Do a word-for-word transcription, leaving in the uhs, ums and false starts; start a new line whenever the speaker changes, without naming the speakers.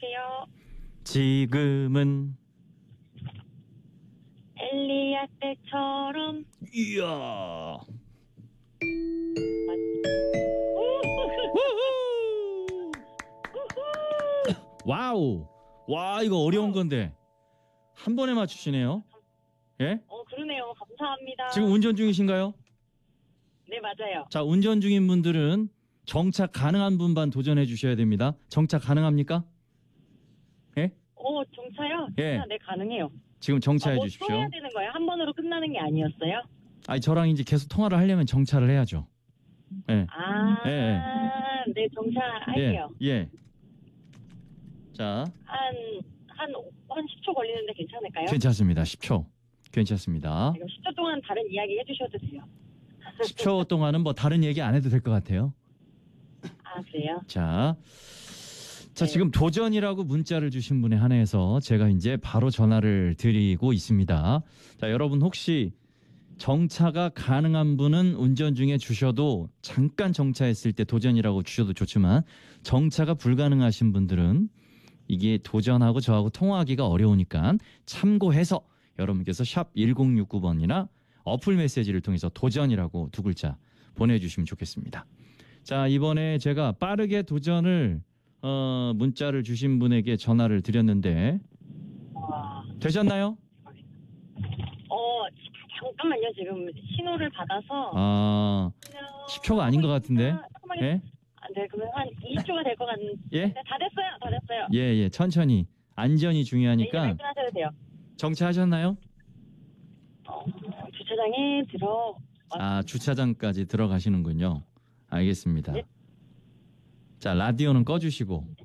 여보세요.
지금은
엘리야 때처럼.
이야. 와우. 와, 이거 어려운 건데 한 번에 맞추시네요. 예?
어, 그러네요. 감사합니다.
지금 운전 중이신가요?
네, 맞아요.
자, 운전 중인 분들은 정착 가능한 분만 도전해 주셔야 됩니다. 정착 가능합니까? 예?
어, 정차요?
예.
네, 가능해요.
지금 정차해
아, 뭐
주십시오.
또 해야 되는 거예요? 한 번으로 끝나는 게 아니었어요?
아니, 저랑 이제 계속 통화를 하려면 정차를 해야죠. 예.
아,
예, 예.
네, 정차할게요.
예. 예. 자,
한, 한, 한 십 초 걸리는데 괜찮을까요?
괜찮습니다. 십 초. 괜찮습니다.
그럼 십 초 동안 다른 이야기 해주셔도 돼요.
십 초 동안은 뭐 다른 얘기 안 해도 될 것 같아요.
아, 그래요?
자, 자
네.
지금 도전이라고 문자를 주신 분에 한해서 제가 이제 바로 전화를 드리고 있습니다. 자, 여러분 혹시 정차가 가능한 분은 운전 중에 주셔도 잠깐 정차했을 때 도전이라고 주셔도 좋지만 정차가 불가능하신 분들은 이게 도전하고 저하고 통화하기가 어려우니까 참고해서 여러분께서 샵 일공육구 번이나 어플 메시지를 통해서 도전이라고 두 글자 보내주시면 좋겠습니다. 자, 이번에 제가 빠르게 도전을 어, 문자를 주신 분에게 전화를 드렸는데
와.
되셨나요?
어, 잠깐만요. 지금 신호를 받아서.
아, 십 초가 아닌 것 같은데.
잠깐만요.
예?
아, 네, 그러면 한 이십 초가 될 것 같은데.
예?
네, 다 됐어요. 다 됐어요.
예, 예, 천천히. 안전이
네, 이제
중요하니까
말씀하셔도 돼요.
정차하셨나요?
어, 주차장에 들어.
아, 주차장까지 들어가시는군요. 알겠습니다.
네.
자, 라디오는 꺼주시고